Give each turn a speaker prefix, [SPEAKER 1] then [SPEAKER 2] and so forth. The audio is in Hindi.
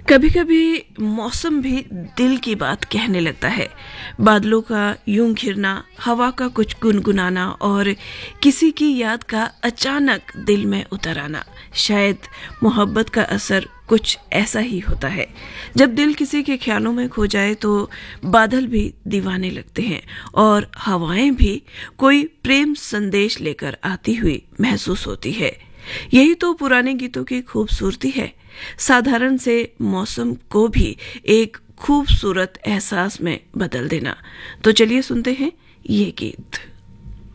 [SPEAKER 1] कभी कभी मौसम भी दिल की बात कहने लगता है। बादलों का यूं घिरना, हवा का कुछ गुनगुनाना और किसी की याद का अचानक दिल में उतर आना। शायद मोहब्बत का असर कुछ ऐसा ही होता है। जब दिल किसी के ख्यालों में खो जाए तो बादल भी दीवाने लगते हैं और हवाएं भी कोई प्रेम संदेश लेकर आती हुई महसूस होती है। यही तो पुराने गीतों की खूबसूरती है, साधारण से मौसम को भी एक खूबसूरत एहसास में बदल देना। तो चलिए सुनते हैं ये गीत।